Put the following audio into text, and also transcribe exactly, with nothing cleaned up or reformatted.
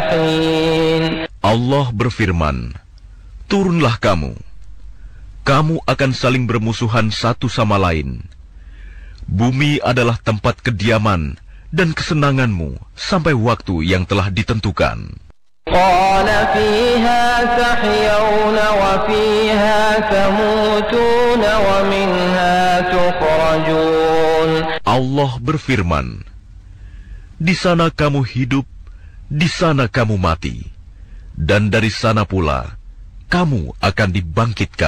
حين. Allah berfirman, turunlah kamu. Kamu akan saling bermusuhan satu sama lain. Bumi adalah tempat kediaman dan kesenanganmu sampai waktu yang telah ditentukan. قال فيها تحيون وفيها تموتون ومنها تخرجون. Allah berfirman, di sana kamu hidup, di sana kamu mati, dan dari sana pula kamu akan dibangkitkan.